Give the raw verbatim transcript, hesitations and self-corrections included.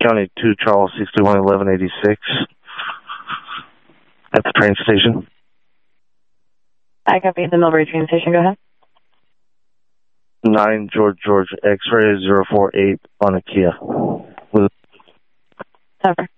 County two, Charles, sixty-one eleven eighty-six. At the train station. I copy the Millbury train station. Go ahead. nine George George X-ray zero four eight on a Kia. With Over.